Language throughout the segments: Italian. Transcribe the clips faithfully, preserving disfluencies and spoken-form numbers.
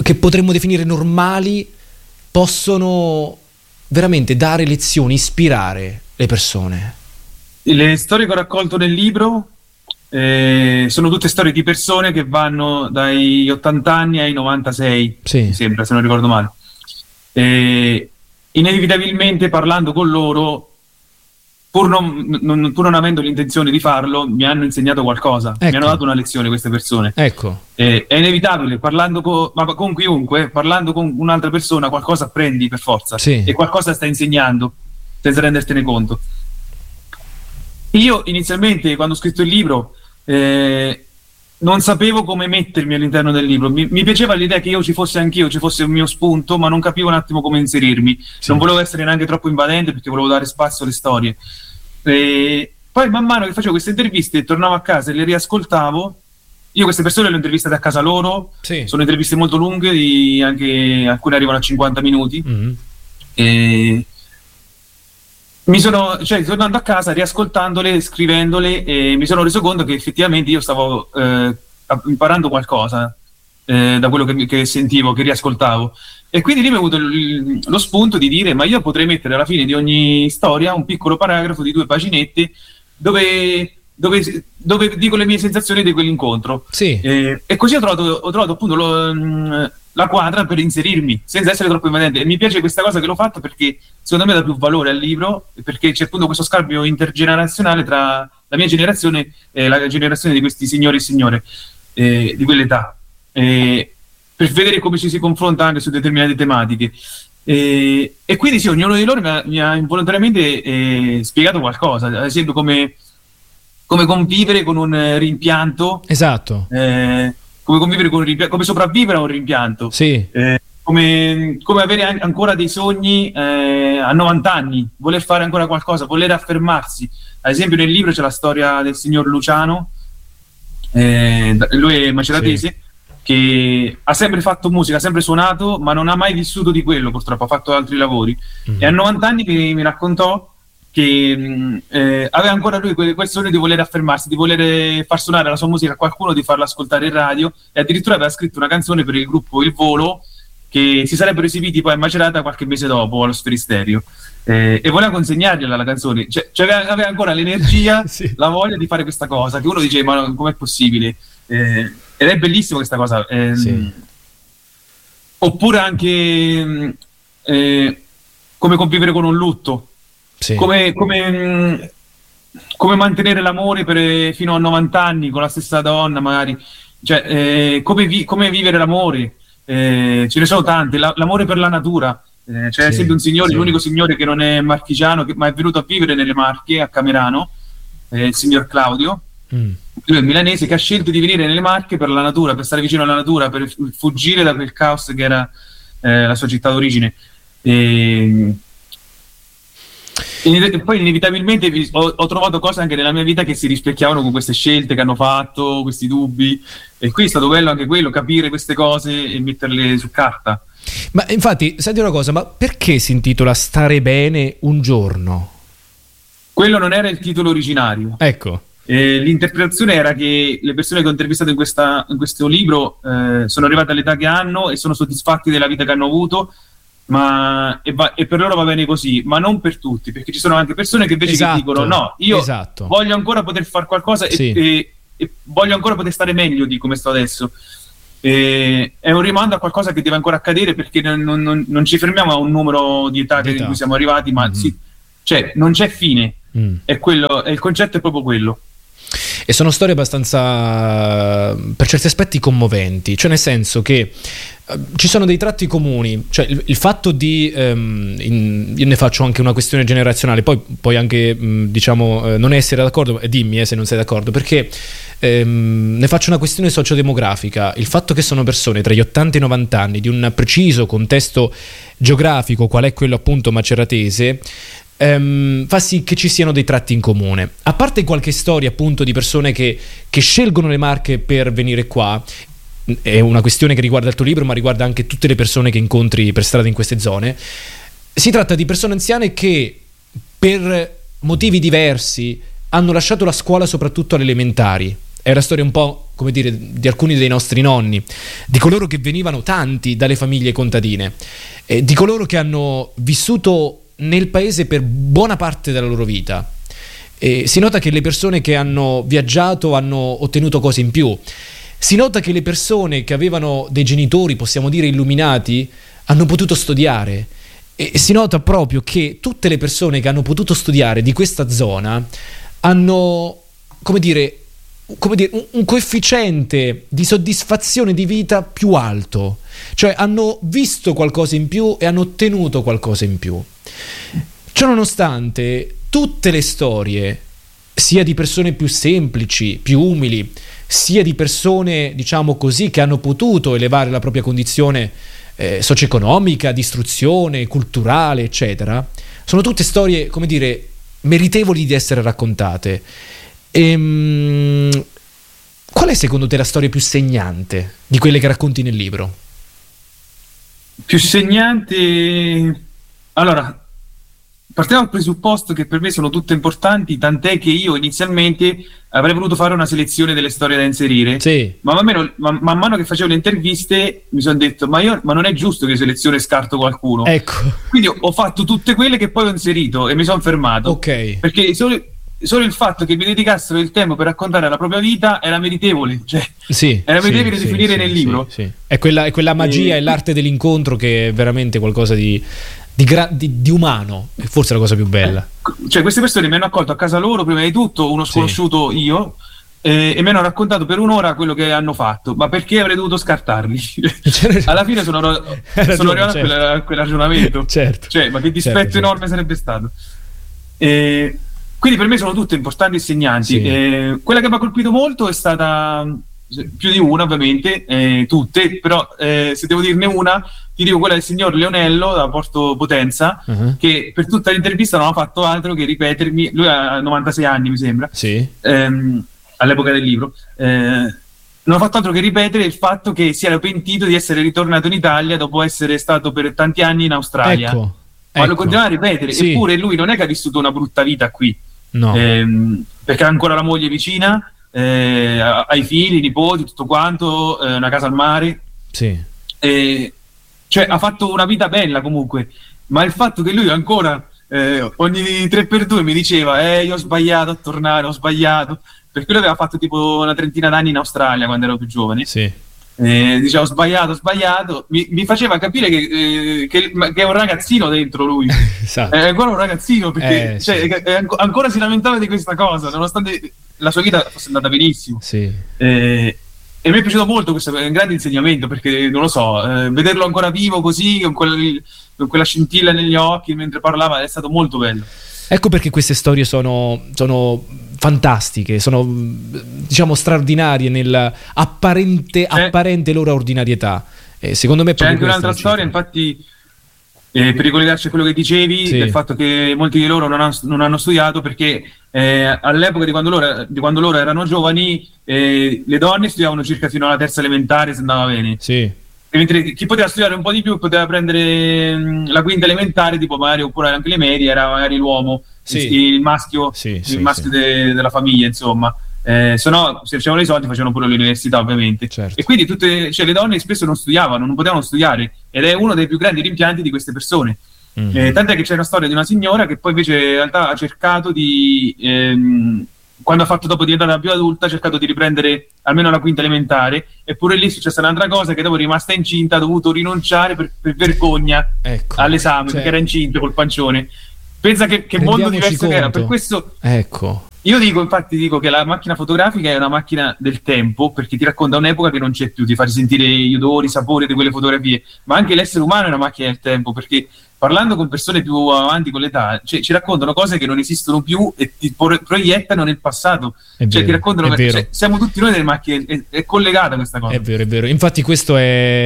che potremmo definire normali possono veramente dare lezioni, ispirare le persone? Le storie che ho raccolto nel libro eh, sono tutte storie di persone che vanno dai ottanta anni ai novantasei, sì. mi sembra, se non ricordo male. E inevitabilmente parlando con loro, pur non, non, pur non avendo l'intenzione di farlo, mi hanno insegnato qualcosa, ecco. mi hanno dato una lezione queste persone. Ecco. E, è inevitabile, parlando con, ma con chiunque, parlando con un'altra persona, qualcosa apprendi per forza, sì. e qualcosa stai insegnando senza rendertene conto. Io inizialmente, quando ho scritto il libro, eh, non sapevo come mettermi all'interno del libro. Mi, mi piaceva l'idea che io ci fossi anch'io, ci fosse il mio spunto, ma non capivo un attimo come inserirmi. Sì. Non volevo essere neanche troppo invadente perché volevo dare spazio alle storie. E poi man mano che facevo queste interviste, tornavo a casa e le riascoltavo. Io queste persone le ho intervistate a casa loro. Sì. Sono interviste molto lunghe, di anche alcune arrivano a cinquanta minuti. Mm-hmm. E mi sono, cioè, tornando a casa, riascoltandole, scrivendole, e mi sono reso conto che effettivamente io stavo eh, imparando qualcosa eh, da quello che, che sentivo, che riascoltavo. E quindi lì mi è avuto l- lo spunto di dire: ma io potrei mettere alla fine di ogni storia un piccolo paragrafo di due paginette dove, dove, dove dico le mie sensazioni di quell'incontro. Sì. Eh, e così ho trovato, ho trovato appunto lo, mh, la quadra per inserirmi senza essere troppo invadente. E mi piace questa cosa che l'ho fatta perché secondo me dà più valore al libro, perché c'è appunto questo scambio intergenerazionale tra la mia generazione e la generazione di questi signori e signore eh, di quell'età, eh, per vedere come ci si confronta anche su determinate tematiche. Eh, e quindi sì, ognuno di loro mi ha, mi ha involontariamente eh, spiegato qualcosa, ad esempio come, come convivere con un rimpianto. Esatto. Eh, come convivere con un rimpianto, come sopravvivere a un rimpianto. Sì. Eh, Come, come avere an- ancora dei sogni eh, a novanta anni, voler fare ancora qualcosa, voler affermarsi. Ad esempio nel libro c'è la storia del signor Luciano, eh, lui è maceratese, sì, che ha sempre fatto musica, ha sempre suonato, ma non ha mai vissuto di quello, purtroppo ha fatto altri lavori. Mm-hmm. E a novanta anni mi, mi raccontò che mh, eh, aveva ancora lui quel, quel sogno di voler affermarsi, di voler far suonare la sua musica a qualcuno, di farla ascoltare in radio, e addirittura aveva scritto una canzone per il gruppo Il Volo, che si sarebbero esibiti poi a Macerata qualche mese dopo allo Sferisterio, eh, e voleva consegnargliela la canzone, cioè, cioè aveva, aveva ancora l'energia, sì, la voglia di fare questa cosa, che uno dice ma com'è possibile, eh, ed è bellissimo questa cosa, eh, sì. Oppure anche eh, come convivere con un lutto, sì, come, come, come mantenere l'amore per, fino a novanta anni con la stessa donna magari, cioè, eh, come, vi, come vivere l'amore. Eh, ce ne sono tante, la, l'amore per la natura, eh, c'è ad esempio un signore, sì, l'unico signore che non è marchigiano, che, ma è venuto a vivere nelle Marche, a Camerano, eh, il signor Claudio, mm. lui è milanese, che ha scelto di venire nelle Marche per la natura, per stare vicino alla natura, per fuggire da quel caos che era eh, la sua città d'origine. E, e poi inevitabilmente ho, ho trovato cose anche nella mia vita che si rispecchiavano con queste scelte che hanno fatto, questi dubbi, e qui è stato bello anche quello, capire queste cose e metterle su carta. Ma infatti, senti una cosa, ma perché si intitola Stare bene un giorno? Quello non era il titolo originario. Ecco. Eh, l'interpretazione era che le persone che ho intervistato in, questa, in questo libro eh, sono arrivate all'età che hanno e sono soddisfatti della vita che hanno avuto, ma e, va, e per loro va bene così, ma non per tutti, perché ci sono anche persone che invece, esatto, che dicono no, io, esatto, voglio ancora poter fare qualcosa, sì, e, e, e voglio ancora poter stare meglio di come sto adesso. E, è un rimando a qualcosa che deve ancora accadere, perché non, non, non ci fermiamo a un numero di età, di età. in cui siamo arrivati, ma mm. sì, cioè non c'è fine, mm. è quello, è il concetto è proprio quello. E sono storie abbastanza, per certi aspetti, commoventi, cioè nel senso che uh, ci sono dei tratti comuni, cioè il, il fatto di um, in, io ne faccio anche una questione generazionale, poi poi anche um, diciamo uh, non essere d'accordo, e dimmi eh, se non sei d'accordo, perché um, ne faccio una questione sociodemografica, il fatto che sono persone tra gli ottanta e i novanta anni di un preciso contesto geografico qual è quello appunto maceratese, Um, fa sì che ci siano dei tratti in comune, a parte qualche storia appunto di persone che, che scelgono le Marche per venire qua. È una questione che riguarda il tuo libro, ma riguarda anche tutte le persone che incontri per strada in queste zone. Si tratta di persone anziane che per motivi diversi hanno lasciato la scuola, soprattutto alle elementari. È una storia un po' come dire, di alcuni dei nostri nonni, di coloro che venivano tanti dalle famiglie contadine, eh, di coloro che hanno vissuto nel paese per buona parte della loro vita. Eh, si nota che le persone che hanno viaggiato hanno ottenuto cose in più. Si nota che le persone che avevano dei genitori, possiamo dire illuminati, hanno potuto studiare. E si nota proprio che tutte le persone che hanno potuto studiare di questa zona hanno, come dire, come dire un, un coefficiente di soddisfazione di vita più alto. Cioè hanno visto qualcosa in più e hanno ottenuto qualcosa in più. Ciononostante, tutte le storie, sia di persone più semplici, più umili, sia di persone, diciamo così, che hanno potuto elevare la propria condizione eh, socio-economica, di istruzione, culturale, eccetera, sono tutte storie, come dire, meritevoli di essere raccontate. Ehm, qual è secondo te la storia più segnante di quelle che racconti nel libro? Più segnante... Allora... Partiamo dal presupposto che per me sono tutte importanti, tant'è che io inizialmente avrei voluto fare una selezione delle storie da inserire, sì. ma man mano, man, man mano che facevo le interviste mi sono detto ma, io, ma non è giusto che selezione e scarto qualcuno. Ecco. Quindi ho, ho fatto tutte quelle che poi ho inserito e mi sono fermato. Ok. Perché solo, solo il fatto che mi dedicassero il tempo per raccontare la propria vita era meritevole, cioè sì, era meritevole sì, di finire sì, nel sì, libro. Sì, sì. È, quella, è quella magia e l'arte dell'incontro che è veramente qualcosa di... Di, gra- di, di umano, è forse la cosa più bella. Eh, cioè queste persone mi hanno accolto a casa loro prima di tutto, uno sconosciuto sì. io eh, e mi hanno raccontato per un'ora quello che hanno fatto, ma perché avrei dovuto scartarli? Alla fine sono, sono ragione, arrivato certo. a, quella, a quel ragionamento certo. Cioè ma che dispetto certo, enorme certo. sarebbe stato. Eh, quindi per me sono tutte importanti e segnanti. Sì. Eh, quella che mi ha colpito molto è stata più di una ovviamente, eh, tutte, però eh, se devo dirne una ti dico quella del signor Leonello da Porto Potenza, uh-huh. che per tutta l'intervista non ha fatto altro che ripetermi, lui ha novantasei anni mi sembra, sì. ehm, all'epoca del libro, eh, non ha fatto altro che ripetere il fatto che si era pentito di essere ritornato in Italia dopo essere stato per tanti anni in Australia. Ecco, ma ecco. Lo continuava a ripetere, sì. Eppure lui non è che ha vissuto una brutta vita qui, no. ehm, perché ha ancora la moglie vicina, eh, ai figli, nipoti, tutto quanto, eh, una casa al mare, sì. eh, cioè ha fatto una vita bella comunque, ma il fatto che lui ancora eh, ogni tre per due mi diceva eh io ho sbagliato a tornare, ho sbagliato, perché lui aveva fatto tipo una trentina d'anni in Australia quando ero più giovane, sì. eh, diceva ho sbagliato, ho sbagliato, mi, mi faceva capire che, eh, che, che è un ragazzino dentro lui, esatto. È ancora un ragazzino perché eh, cioè, sì. è, ancora si lamentava di questa cosa nonostante la sua vita fosse andata benissimo, sì. eh, e mi è piaciuto molto, questo è un grande insegnamento, perché non lo so, eh, vederlo ancora vivo così, con, quel, con quella scintilla negli occhi mentre parlava, è stato molto bello. Ecco perché queste storie sono, sono fantastiche, sono diciamo straordinarie nell'apparente apparente loro ordinarietà. E secondo me c'è anche un'altra storia, infatti, eh, per ricollegarci a quello che dicevi, sì. del fatto che molti di loro non, han, non hanno studiato perché eh, all'epoca di quando loro, di quando loro erano giovani, eh, le donne studiavano circa fino alla terza elementare se andava bene, sì. e mentre chi poteva studiare un po' di più poteva prendere mh, la quinta elementare, tipo magari, oppure anche le medie, era magari l'uomo, sì. il, il maschio, sì, il sì, maschio sì. De, della famiglia, insomma. Eh, se no, se facevano i soldi facevano pure l'università ovviamente, certo. E quindi tutte, cioè, le donne spesso non studiavano, non potevano studiare, ed è uno dei più grandi rimpianti di queste persone. Mm-hmm. Eh, tant'è che c'è una storia di una signora che poi invece in realtà ha cercato di ehm, quando ha fatto dopo diventare più adulta ha cercato di riprendere almeno la quinta elementare, eppure lì è successa un'altra cosa, che dopo è rimasta incinta, ha dovuto rinunciare per, per vergogna ecco. all'esame, cioè, perché era incinta col pancione. Pensa che, che mondo diverso conto. Che era, per questo ecco. Io dico, infatti dico che la macchina fotografica è una macchina del tempo, perché ti racconta un'epoca che non c'è più, ti fa sentire gli odori, i sapori di quelle fotografie, ma anche l'essere umano è una macchina del tempo, perché parlando con persone più avanti con l'età, cioè, ci raccontano cose che non esistono più e ti pro- proiettano nel passato, è cioè vero, ti raccontano, è vero. Cioè, siamo tutti noi delle macchine, è, è collegata questa cosa. È vero, è vero, infatti questo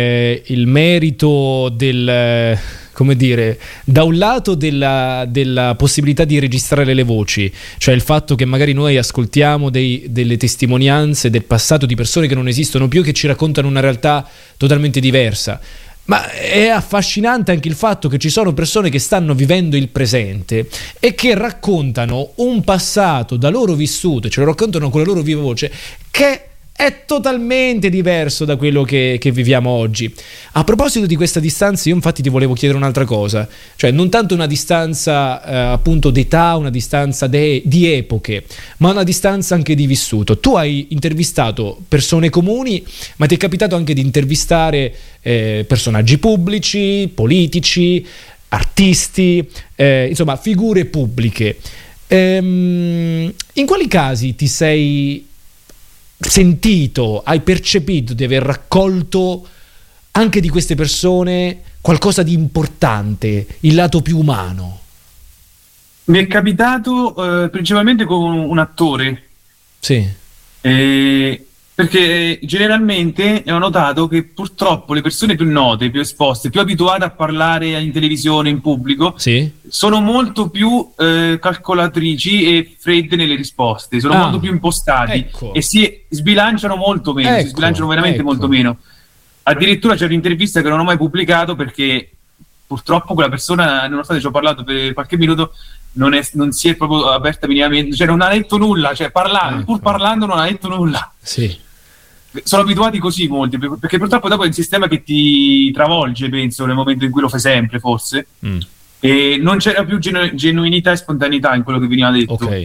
è il merito del... come dire, da un lato della, della possibilità di registrare le voci, cioè il fatto che magari noi ascoltiamo dei, delle testimonianze del passato di persone che non esistono più, che ci raccontano una realtà totalmente diversa, ma è affascinante anche il fatto che ci sono persone che stanno vivendo il presente e che raccontano un passato da loro vissuto, ce lo raccontano con la loro viva voce, che è totalmente diverso da quello che, che viviamo oggi. A proposito di questa distanza, io infatti ti volevo chiedere un'altra cosa, cioè non tanto una distanza eh, appunto d'età, una distanza de- di epoche, ma una distanza anche di vissuto. Tu hai intervistato persone comuni, ma ti è capitato anche di intervistare eh, personaggi pubblici, politici, artisti, eh, insomma figure pubbliche. Ehm, in quali casi ti sei sentito, hai percepito di aver raccolto anche di queste persone qualcosa di importante, il lato più umano? Mi è capitato eh, principalmente con un attore. Sì. Eh, perché generalmente ho notato che purtroppo le persone più note, più esposte, più abituate a parlare in televisione, in pubblico, sì, sono molto più eh, calcolatrici e fredde nelle risposte, sono ah, molto più impostati, ecco. e si sbilanciano molto meno, ecco, si sbilanciano veramente ecco. molto meno. Addirittura c'è un'intervista che non ho mai pubblicato perché purtroppo quella persona, nonostante ci ho parlato per qualche minuto, non, è, non si è proprio aperta minimamente, cioè non ha detto nulla, cioè parlando, ecco. pur parlando non ha detto nulla. Sì. Sono abituati così molti, perché purtroppo dopo è un sistema che ti travolge, penso, nel momento in cui lo fai sempre, forse, mm. e non c'era più genu- genuinità e spontaneità in quello che veniva detto. Ok.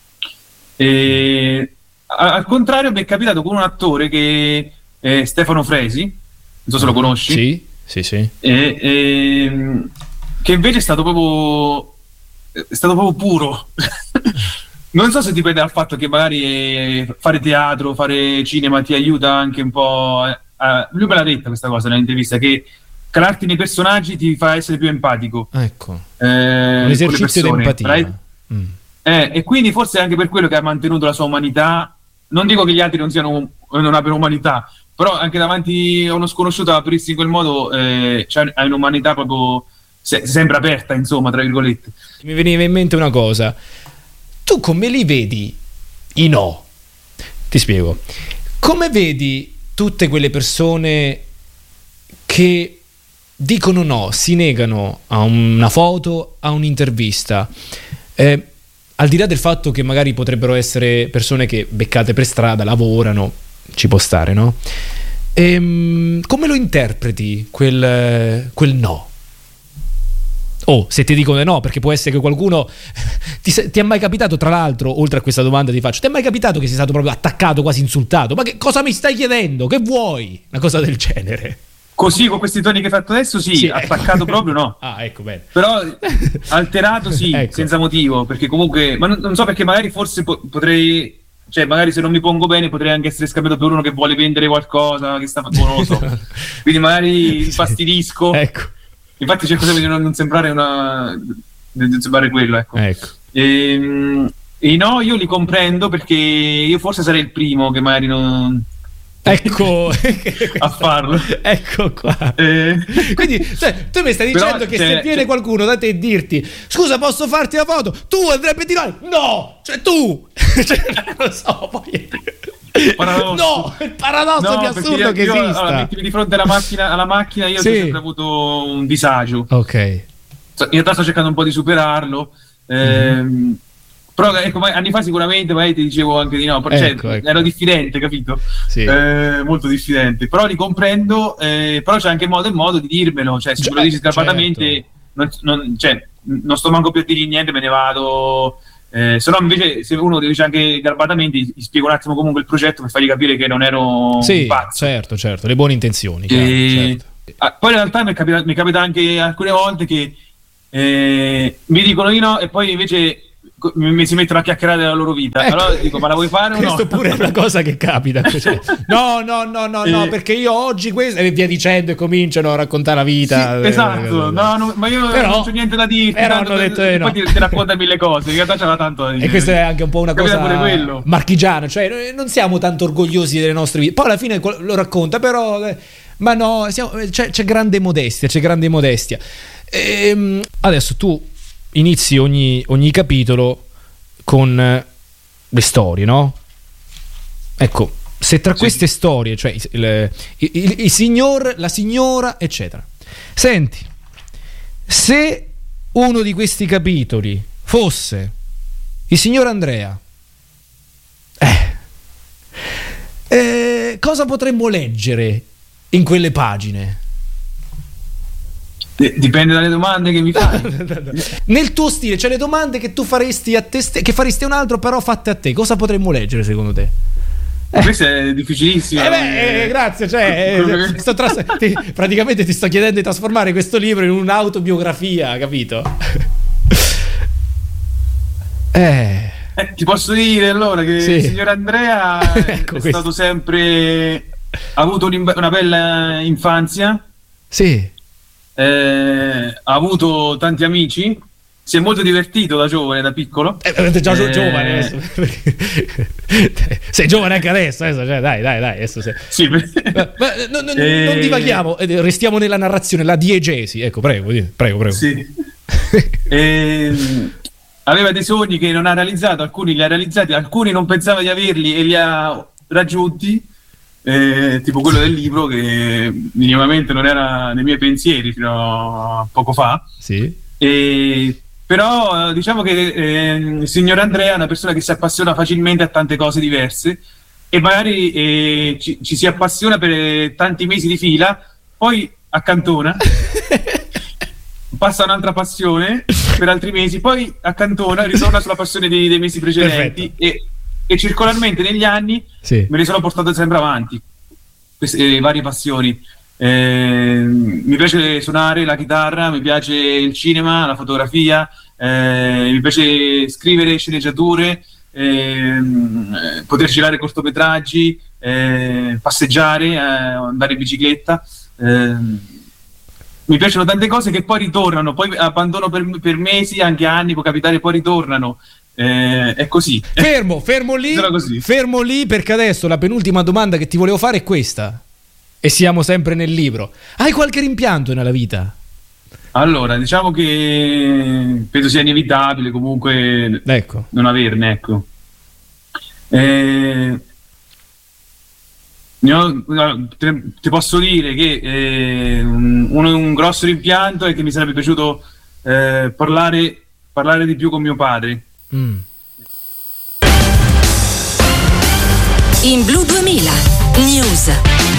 E, a- al contrario, mi è capitato con un attore che è Stefano Fresi, non so se lo conosci. Sì, sì, sì. E, e, che invece è stato proprio è stato proprio puro. Non so se dipende dal fatto che magari fare teatro, fare cinema ti aiuta anche un po'. A... Lui me l'ha detta questa cosa nell'intervista, che calarti nei personaggi ti fa essere più empatico. Ecco. Eh, un esercizio di empatia. Mm. Eh, e quindi forse è anche per quello che ha mantenuto la sua umanità. Non dico che gli altri non siano non abbiano umanità, però anche davanti a uno sconosciuto aprirsi in quel modo, eh, cioè, hai un'umanità proprio se, sempre aperta, insomma, tra virgolette. Mi veniva in mente una cosa. Tu come li vedi i no? Ti spiego. Come vedi tutte quelle persone che dicono no, si negano a una foto, a un'intervista, eh, al di là del fatto che magari potrebbero essere persone che beccate per strada, lavorano, ci può stare, no? Ehm, come lo interpreti quel, quel no? Oh, se ti dicono no, perché può essere che qualcuno ti, ti è mai capitato, tra l'altro, oltre a questa domanda ti faccio, ti è mai capitato che sei stato proprio attaccato, quasi insultato? Ma che cosa mi stai chiedendo? Che vuoi? Una cosa del genere. Così, con questi toni che hai fatto adesso, sì, sì, attaccato ecco. Proprio no. Ah, ecco, bene. Però alterato sì, ecco. Senza motivo, perché comunque, ma non, non so, perché magari forse po- potrei, cioè magari se non mi pongo bene potrei anche essere scambiato per uno che vuole vendere qualcosa, che sta, non lo so. Quindi magari infastidisco. Ecco. Infatti cerco di non, non sembrare una di non sembrare quello, ecco. ecco. E, e no, io li comprendo, perché io forse sarei il primo che magari non ecco a farlo. Ecco qua. Eh. Quindi cioè, tu mi stai dicendo però, che cioè, se viene cioè... qualcuno da te e dirti scusa posso farti la foto, tu Andrea Pettinari, no, cioè tu cioè, non lo so, poi paradosso. No, il paradosso no, più assurdo io, che io, esista. Allora, mettimi di fronte alla macchina, alla macchina io sì. ho sempre avuto un disagio. Ok. In realtà sto cercando un po' di superarlo. Ehm, mm-hmm. Però ecco, anni fa sicuramente magari ti dicevo anche di no, cioè, ecco, ecco. ero diffidente, capito? Sì. Eh, molto diffidente. Però li comprendo, eh, però c'è anche modo e modo di dirmelo. Cioè, se Gi- me lo dici sgarbatamente, certo. non, non, cioè, non sto manco più a dirgli niente, me ne vado. Eh, se no invece se uno dice anche garbatamente gli spiego un attimo comunque il progetto per fargli capire che non ero sì, un pazzo. Certo, certo, le buone intenzioni. Chiaro, e... certo. Poi in realtà mi capita, mi capita anche alcune volte che eh, mi dicono di no e poi invece mi, mi si mettono a chiacchierare della loro vita. Ecco. Allora dico, ma la vuoi fare o no? Questo pure è una cosa che capita. Cioè, no, no, no, no, no, perché io oggi questo e via dicendo e cominciano a raccontare la vita. Sì, esatto, no, no, ma io però, non c'ho niente da dire. Però hanno detto eh, no. Poi ti, ti racconta mille cose, in realtà c'era tanto da dire. E questo è anche un po' una capita cosa marchigiana, cioè non siamo tanto orgogliosi delle nostre vite. Poi alla fine lo racconta, però ma no, siamo, c'è, c'è grande modestia, c'è grande modestia. Ehm, adesso tu inizi ogni, ogni capitolo con le storie, no? Ecco, se tra sì. queste storie, cioè il, il, il, il signor, la signora, eccetera. Senti, se uno di questi capitoli fosse il signor Andrea, eh, Eh, cosa potremmo leggere in quelle pagine? Dipende dalle domande che mi fai. Nel tuo stile, cioè le domande che tu faresti a te st- che faresti a un altro però fatte a te, cosa potremmo leggere secondo te? Eh. Questo è difficilissimo. Eh beh, eh, grazie, cioè, eh, sto tras- ti, praticamente ti sto chiedendo di trasformare questo libro in un'autobiografia, capito? eh. eh ti posso dire allora che sì. Il signor Andrea ecco è questo. Stato sempre ha avuto una bella infanzia. Sì. Eh, ha avuto tanti amici, si è molto divertito da giovane, da piccolo. Eh, già eh, giovane adesso. Sei giovane anche adesso, adesso cioè, dai, dai, dai, adesso sei... Sì, ma, ma no, no, eh, non divaghiamo, restiamo nella narrazione, la diegesi. Ecco, prego, prego, prego. Sì. eh, aveva dei sogni che non ha realizzato, alcuni li ha realizzati, alcuni non pensava di averli e li ha raggiunti. Eh, tipo quello del libro che minimamente non era nei miei pensieri fino a poco fa. Sì. E, però diciamo che eh, il signor Andrea è una persona che si appassiona facilmente a tante cose diverse e magari eh, ci, ci si appassiona per tanti mesi di fila, poi accantona passa un'altra passione per altri mesi, poi accantona, ritorna sulla passione dei, dei mesi precedenti. Perfetto. e E circolarmente negli anni sì. me ne sono portato sempre avanti queste eh, varie passioni. Eh, mi piace suonare la chitarra, mi piace il cinema, la fotografia, eh, mi piace scrivere sceneggiature, eh, poter girare cortometraggi, eh, passeggiare, eh, andare in bicicletta. Eh, mi piacciono tante cose che poi ritornano, poi abbandono per, per mesi, anche anni, può capitare, poi ritornano. Eh, è così. Fermo, fermo lì, fermo lì perché adesso la penultima domanda che ti volevo fare è questa. E siamo sempre nel libro. Hai qualche rimpianto nella vita? Allora, diciamo che penso sia inevitabile comunque ecco. non averne, ecco. Eh, io, ti posso dire che eh, un, un grosso rimpianto è che mi sarebbe piaciuto eh, parlare, parlare di più con mio padre. Mm. In Blu duemila News.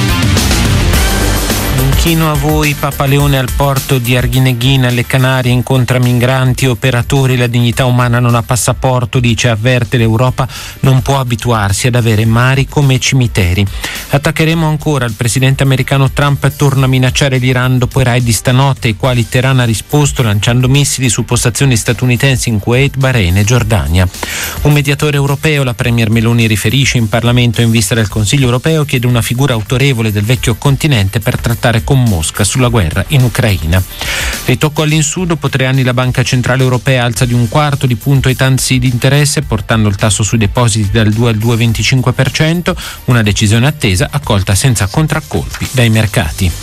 Inchino a voi, Papa Leone al porto di Arguineguín alle Canarie, incontra migranti e operatori, la dignità umana non ha passaporto, dice, avverte l'Europa non può abituarsi ad avere mari come cimiteri. Attaccheremo ancora, il presidente americano Trump torna a minacciare l'Iran dopo i raid di stanotte, ai quali Teheran ha risposto lanciando missili su postazioni statunitensi in Kuwait, Bahrain e Giordania. Un mediatore europeo, la premier Meloni riferisce in Parlamento in vista del Consiglio europeo, chiede una figura autorevole del vecchio continente per trattare con Mosca sulla guerra in Ucraina. Ritocco all'insù, dopo tre anni la Banca Centrale Europea alza di un quarto di punto i tassi di interesse, portando il tasso sui depositi dal due al due virgola venticinque per cento, una decisione attesa, accolta senza contraccolpi dai mercati.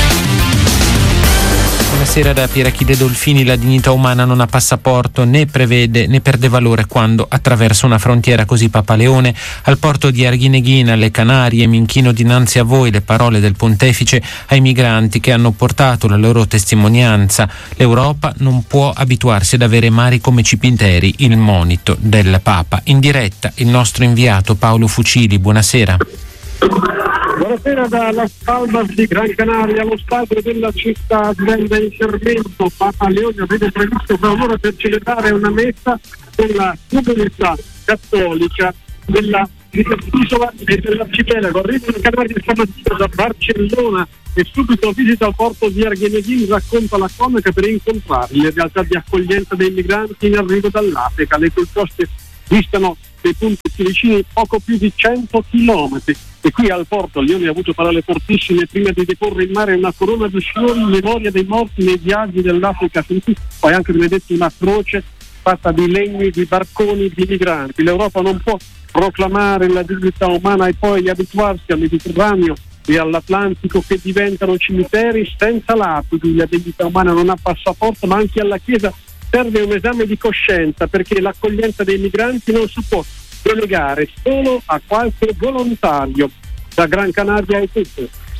Buonasera da Pierachide Dolfini. La dignità umana non ha passaporto, né prevede né perde valore quando attraversa una frontiera, così Papa Leone. Al porto di Arguineguín alle Canarie, mi inchino dinanzi a voi, le parole del pontefice ai migranti che hanno portato la loro testimonianza. L'Europa non può abituarsi ad avere mari come cipinteri, il monito del Papa. In diretta il nostro inviato Paolo Fucili, buonasera. Buonasera dalla Palmas di Gran Canaria. Allo stadio della città rende intervento. Papa Leone aveva previsto per un'ora per celebrare una messa della comunità cattolica della dell'isola e dell'arcipelago. Arriva in Canaria stamattina da Barcellona e subito visita al porto di Arguineguín, racconta la cronaca per incontrare le realtà di accoglienza dei migranti in arrivo dall'Africa. Le cui coste distano dei punti più vicini poco più di cento chilometri. E qui al porto Leone ha avuto parole fortissime prima di deporre in mare una corona di fiori in memoria dei morti nei viaggi dell'Africa, poi anche benedetto una croce fatta di legni, di barconi, di migranti. L'Europa non può proclamare la dignità umana e poi abituarsi al Mediterraneo e all'Atlantico che diventano cimiteri senza lapidi. La dignità umana non ha passaporto, ma anche alla Chiesa serve un esame di coscienza, perché l'accoglienza dei migranti non si può delegare solo a qualche volontario. Da Gran Canaria è tutto.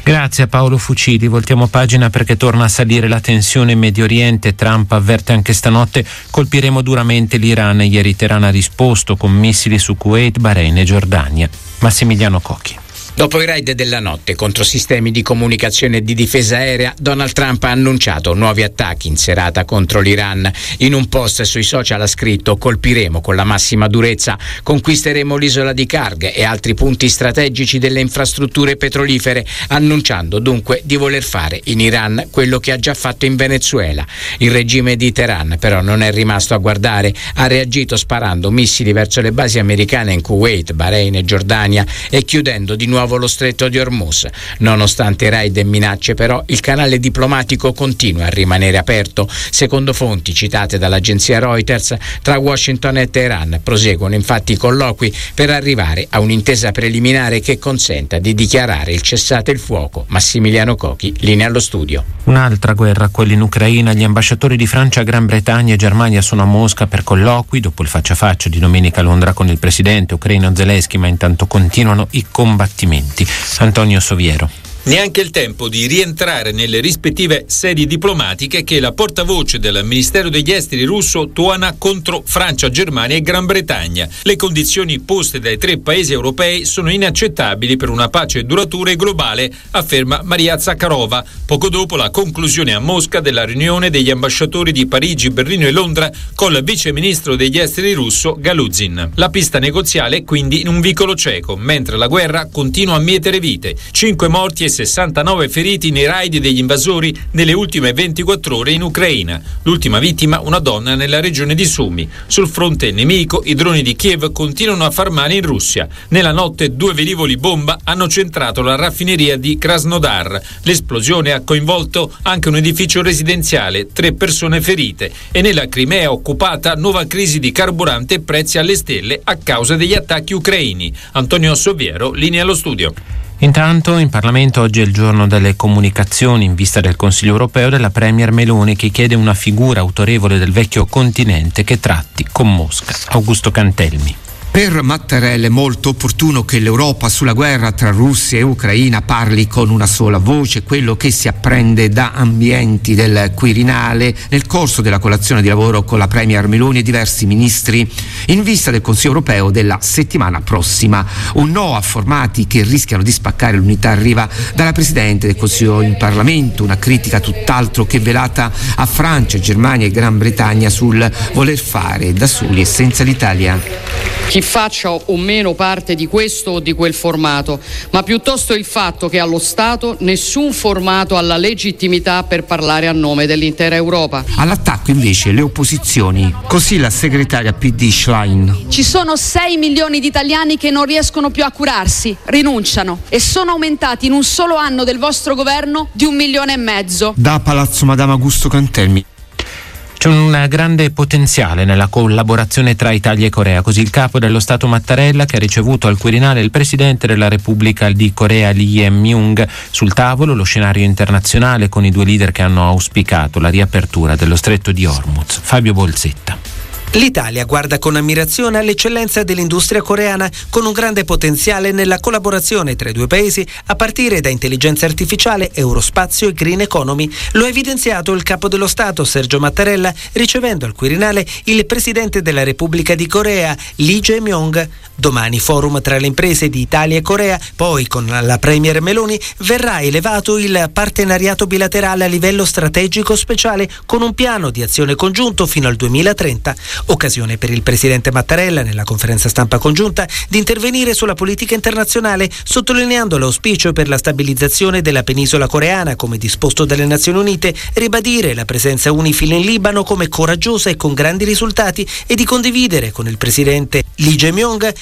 Grazie a Paolo Fucili. Voltiamo pagina perché torna a salire la tensione in Medio Oriente. Trump avverte anche stanotte: colpiremo duramente l'Iran. Ieri Teheran ha risposto con missili su Kuwait, Bahrain e Giordania. Massimiliano Cocchi. Dopo i raid della notte contro sistemi di comunicazione e di difesa aerea, Donald Trump ha annunciato nuovi attacchi in serata contro l'Iran. In un post sui social ha scritto: colpiremo con la massima durezza, conquisteremo l'isola di Karg e altri punti strategici delle infrastrutture petrolifere, annunciando dunque di voler fare in Iran quello che ha già fatto in Venezuela. Il regime di Teheran però non è rimasto a guardare, ha reagito sparando missili verso le basi americane in Kuwait, Bahrain e Giordania e chiudendo di nuovo lo stretto di Hormuz. Nonostante raid e minacce, però, il canale diplomatico continua a rimanere aperto. Secondo fonti citate dall'agenzia Reuters, tra Washington e Teheran proseguono infatti i colloqui per arrivare a un'intesa preliminare che consenta di dichiarare il cessate il fuoco. Massimiliano Cocchi, linea allo studio. Un'altra guerra, quella in Ucraina. Gli ambasciatori di Francia, Gran Bretagna e Germania sono a Mosca per colloqui dopo il faccia a faccia di domenica a Londra con il presidente ucraino Zelensky, ma intanto continuano i combattimenti. Antonio Soviero. Neanche il tempo di rientrare nelle rispettive sedi diplomatiche che la portavoce del Ministero degli Esteri russo tuona contro Francia, Germania e Gran Bretagna. Le condizioni poste dai tre paesi europei sono inaccettabili per una pace duratura e globale, afferma Maria Zakharova, poco dopo la conclusione a Mosca della riunione degli ambasciatori di Parigi, Berlino e Londra col vice ministro degli esteri russo Galuzin. La pista negoziale è quindi in un vicolo cieco, mentre la guerra continua a mietere vite. Cinque morti e sessantanove feriti nei raid degli invasori nelle ultime ventiquattro ore in Ucraina. L'ultima vittima, una donna nella regione di Sumy. Sul fronte nemico i droni di Kiev continuano a far male in Russia. Nella notte due velivoli bomba hanno centrato la raffineria di Krasnodar. L'esplosione ha coinvolto anche un edificio residenziale, tre persone ferite. E nella Crimea occupata nuova crisi di carburante e prezzi alle stelle a causa degli attacchi ucraini. Antonio Soviero, linea allo studio. Intanto in Parlamento oggi è il giorno delle comunicazioni in vista del Consiglio europeo della Premier Meloni, che chiede una figura autorevole del vecchio continente che tratti con Mosca. Augusto Cantelmi. Per Mattarella è molto opportuno che l'Europa sulla guerra tra Russia e Ucraina parli con una sola voce, quello che si apprende da ambienti del Quirinale nel corso della colazione di lavoro con la Premier Meloni e diversi ministri in vista del Consiglio europeo della settimana prossima. Un no a formati che rischiano di spaccare l'unità arriva dalla Presidente del Consiglio in Parlamento, una critica tutt'altro che velata a Francia, Germania e Gran Bretagna sul voler fare da soli e senza l'Italia. Chi faccia o meno parte di questo o di quel formato, ma piuttosto il fatto che allo Stato nessun formato ha la legittimità per parlare a nome dell'intera Europa. All'attacco invece le opposizioni, così la segretaria P D Schlein. Ci sono sei milioni di italiani che non riescono più a curarsi, rinunciano e sono aumentati in un solo anno del vostro governo di un milione e mezzo. Da Palazzo Madama Augusto Cantelmi. C'è un grande potenziale nella collaborazione tra Italia e Corea, così il capo dello Stato Mattarella, che ha ricevuto al Quirinale il presidente della Repubblica di Corea Lee Jae-myung. Sul tavolo lo scenario internazionale con i due leader che hanno auspicato la riapertura dello stretto di Hormuz. Fabio Bolsetta. L'Italia guarda con ammirazione all'eccellenza dell'industria coreana, con un grande potenziale nella collaborazione tra i due paesi a partire da intelligenza artificiale, eurospazio e green economy. Lo ha evidenziato il capo dello Stato Sergio Mattarella ricevendo al Quirinale il presidente della Repubblica di Corea Lee Jae-myung. Domani forum tra le imprese di Italia e Corea, poi con la Premier Meloni verrà elevato il partenariato bilaterale a livello strategico speciale con un piano di azione congiunto fino al duemilatrenta. Occasione per il presidente Mattarella, nella conferenza stampa congiunta, di intervenire sulla politica internazionale, sottolineando l'auspicio per la stabilizzazione della penisola coreana come disposto dalle Nazioni Unite, ribadire la presenza UNIFIL in Libano come coraggiosa e con grandi risultati e di condividere con il presidente Lee Jae-myung